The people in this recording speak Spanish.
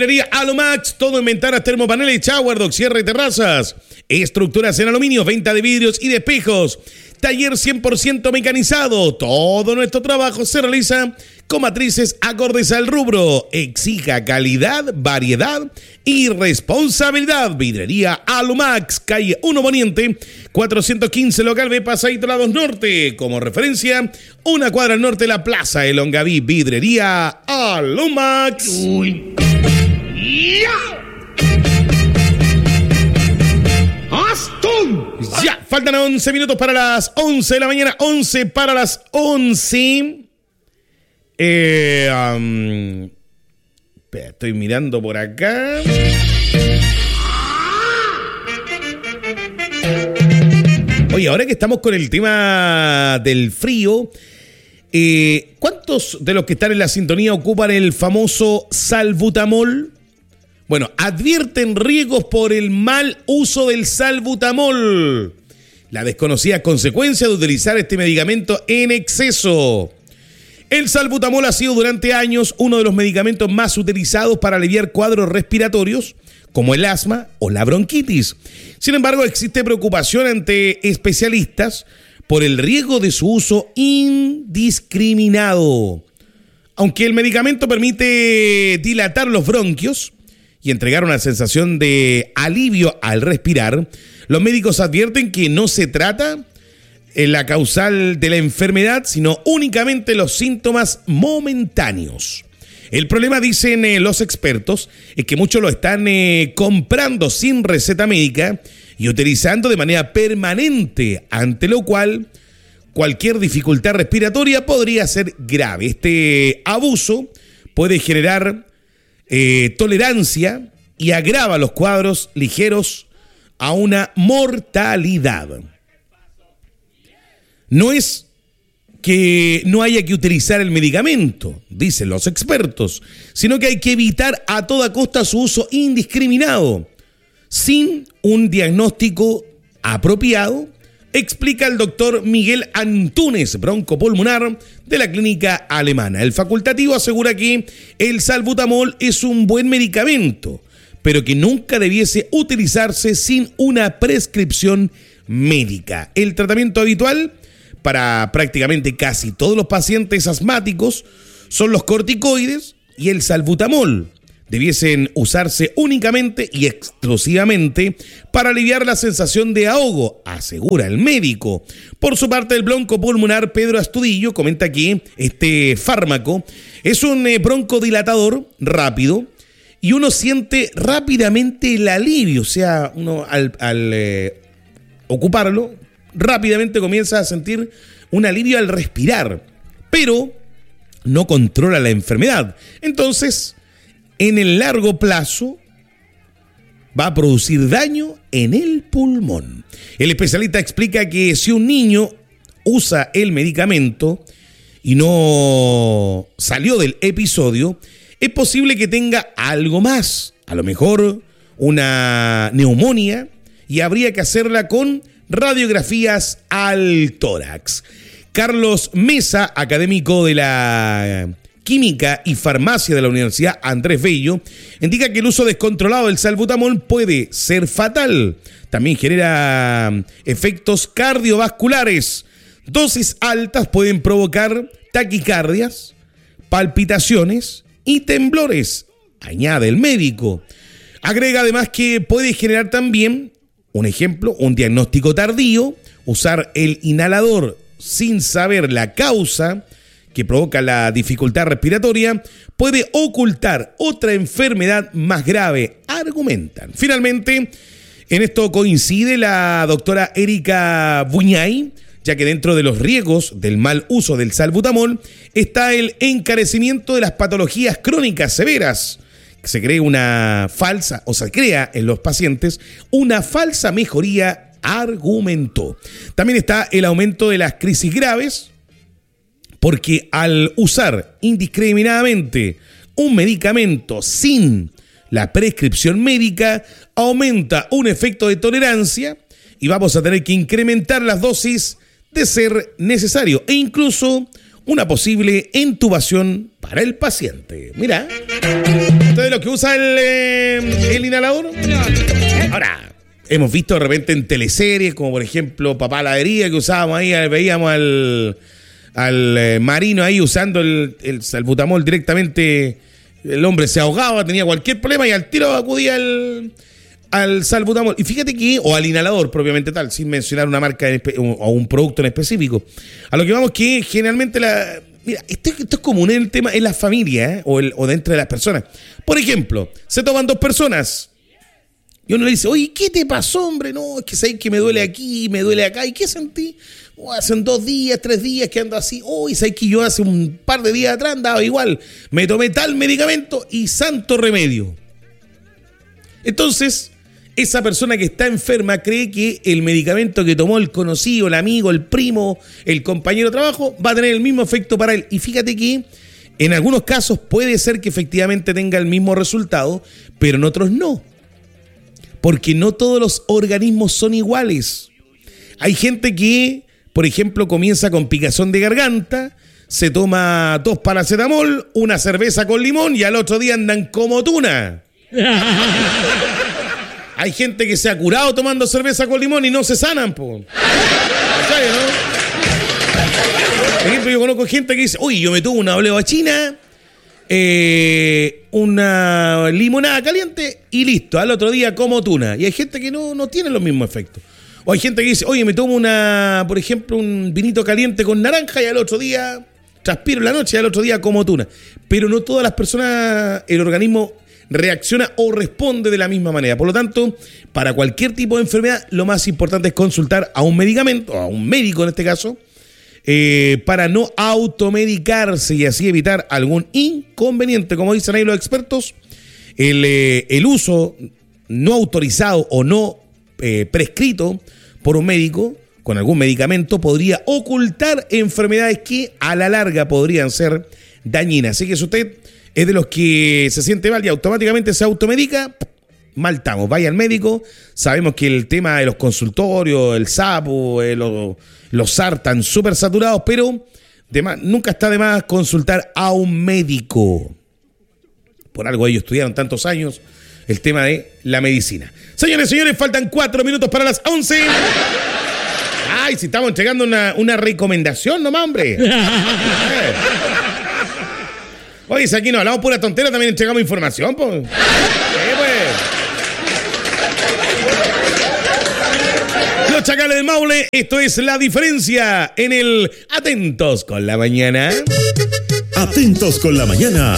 Vidrería Alumax, todo en ventanas, termopaneles, shower, dock, cierre y terrazas. Estructuras en aluminio, venta de vidrios y de espejos. Taller 100% mecanizado. Todo nuestro trabajo se realiza con matrices acordes al rubro. Exija calidad, variedad y responsabilidad. Vidrería Alumax, calle 1 Poniente, 415 local B, Pasadito Lados Norte. Como referencia, una cuadra al norte de la Plaza de Longaví. Vidrería Alumax. Uy. Ya, faltan 11 minutos para las 11 de la mañana, 11 para las 11. Estoy mirando por acá. Oye, ahora que estamos con el tema del frío, ¿cuántos de los que están en la sintonía ocupan el famoso salbutamol? Bueno, advierten riesgos por el mal uso del salbutamol. La desconocida consecuencia de utilizar este medicamento en exceso. El salbutamol ha sido durante años uno de los medicamentos más utilizados para aliviar cuadros respiratorios, como el asma o la bronquitis. Sin embargo, existe preocupación ante especialistas por el riesgo de su uso indiscriminado. Aunque el medicamento permite dilatar los bronquios y entregar una sensación de alivio al respirar, los médicos advierten que no se trata la causal de la enfermedad, sino únicamente los síntomas momentáneos. El problema, dicen los expertos, es que muchos lo están comprando sin receta médica y utilizando de manera permanente, ante lo cual cualquier dificultad respiratoria podría ser grave. Este abuso puede generar tolerancia y agrava los cuadros ligeros a una mortalidad. No es que no haya que utilizar el medicamento, dicen los expertos, sino que hay que evitar a toda costa su uso indiscriminado, sin un diagnóstico apropiado, explica el doctor Miguel Antúnez, broncopulmonar de la clínica alemana. El facultativo asegura que el salbutamol es un buen medicamento, pero que nunca debiese utilizarse sin una prescripción médica. El tratamiento habitual para prácticamente casi todos los pacientes asmáticos son los corticoides y el salbutamol. Debiesen usarse únicamente y exclusivamente para aliviar la sensación de ahogo, asegura el médico. Por su parte, el broncopulmonar Pedro Astudillo comenta que este fármaco es un broncodilatador rápido y uno siente rápidamente el alivio, o sea, uno al ocuparlo rápidamente comienza a sentir un alivio al respirar, pero no controla la enfermedad. Entonces, en el largo plazo va a producir daño en el pulmón. El especialista explica que si un niño usa el medicamento y no salió del episodio, es posible que tenga algo más, a lo mejor una neumonía, y habría que hacerla con radiografías al tórax. Carlos Mesa, académico de la Química y Farmacia de la Universidad Andrés Bello, indica que el uso descontrolado del salbutamol puede ser fatal. También genera efectos cardiovasculares. Dosis altas pueden provocar taquicardias, palpitaciones y temblores, añade el médico. Agrega además que puede generar también, un ejemplo, un diagnóstico tardío, usar el inhalador sin saber la causa que provoca la dificultad respiratoria, puede ocultar otra enfermedad más grave, argumentan. Finalmente, en esto coincide la doctora Erika Buñay, ya que dentro de los riesgos del mal uso del salbutamol está el encarecimiento de las patologías crónicas severas. Se crea en los pacientes una falsa mejoría, argumentó. También está el aumento de las crisis graves, porque al usar indiscriminadamente un medicamento sin la prescripción médica, aumenta un efecto de tolerancia y vamos a tener que incrementar las dosis de ser necesario e incluso una posible intubación para el paciente. Mira. ¿Usted de los que usa el inhalador? Ahora, hemos visto de repente en teleseries, como por ejemplo Papá Heladería, que usábamos ahí, veíamos al marino ahí usando el salbutamol directamente. El hombre se ahogaba, tenía cualquier problema y al tiro acudía al salbutamol. Y fíjate que, o al inhalador propiamente tal, sin mencionar una marca o un producto en específico. A lo que vamos que generalmente mira, esto es común en el tema en las familias, o dentro de las personas. Por ejemplo, se toman dos personas y uno le dice, oye, ¿qué te pasó, hombre? No, es que sabes que me duele aquí, me duele acá. ¿Y qué sentí? Hacen 2 días, 3 días que ando así. ¿Sabes que yo hace un par de días atrás andaba igual? Me tomé tal medicamento y santo remedio. Entonces, esa persona que está enferma cree que el medicamento que tomó el conocido, el amigo, el primo, el compañero de trabajo, va a tener el mismo efecto para él. Y fíjate que en algunos casos puede ser que efectivamente tenga el mismo resultado, pero en otros no. Porque no todos los organismos son iguales. Hay gente que, por ejemplo, comienza con picazón de garganta, se toma 2 paracetamol, una cerveza con limón y al otro día andan como tuna. Hay gente que se ha curado tomando cerveza con limón y no se sanan, po. ¿Sabes, no? Por ejemplo, yo conozco gente que dice, uy, yo me tomo una oleochina, una limonada caliente y listo, al otro día como tuna. Y hay gente que no tiene los mismos efectos. O hay gente que dice, oye, me tomo por ejemplo, un vinito caliente con naranja y al otro día transpiro en la noche y al otro día como tuna. Pero no todas las personas, el organismo reacciona o responde de la misma manera. Por lo tanto, para cualquier tipo de enfermedad, lo más importante es consultar a un medicamento, a un médico en este caso, para no automedicarse y así evitar algún inconveniente. Como dicen ahí los expertos, el uso no autorizado o no prescrito por un médico con algún medicamento podría ocultar enfermedades que a la larga podrían ser dañinas. Así que si usted es de los que se siente mal y automáticamente se automedica, mal estamos. Vaya al médico. Sabemos que el tema de los consultorios, el sapo, los SAR están súper saturados, pero nunca está de más consultar a un médico. Por algo ellos estudiaron tantos años el tema de la medicina. Señores, faltan 4 minutos para las 11. Ay, si estamos entregando una recomendación nomás, hombre. Oye, si aquí no hablamos pura tontera, también entregamos información, pues. Los Chacales del Maule, esto es La Diferencia en el Atentos con la Mañana. Atentos con la Mañana.